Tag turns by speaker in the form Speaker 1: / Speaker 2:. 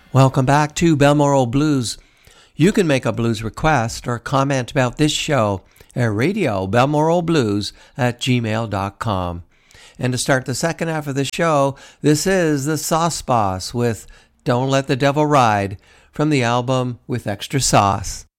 Speaker 1: Welcome back to Balmoral Blues. You can make a blues request or comment about this show at radiobalmoralblues@gmail.com. And to start the second half of the show, this is the Sauce Boss with Don't Let the Devil Ride from the album With Extra Sauce.